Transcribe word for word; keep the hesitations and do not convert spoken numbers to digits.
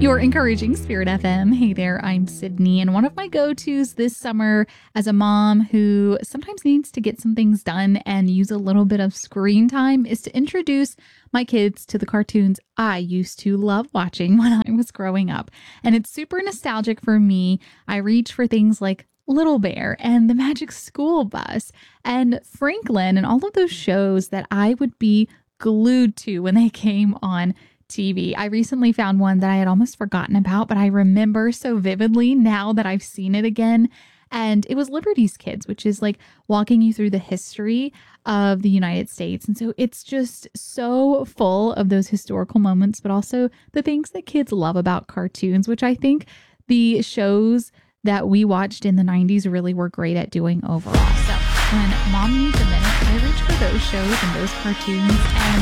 Your encouraging Spirit F M. Hey there, I'm Sydney, and one of my go-tos this summer as a mom who sometimes needs to get some things done and use a little bit of screen time is to introduce my kids to the cartoons I used to love watching when I was growing up. And it's super nostalgic for me. I reach for things like Little Bear and The Magic School Bus and Franklin and all of those shows that I would be glued to when they came on T V. I recently found one that I had almost forgotten about, but I remember so vividly now that I've seen it again. And it was Liberty's Kids, which is like walking you through the history of the United States. And so it's just so full of those historical moments, but also the things that kids love about cartoons, which I think the shows that we watched in the nineties really were great at doing overall. So when mom needs a minute, I reach for those shows and those cartoons. And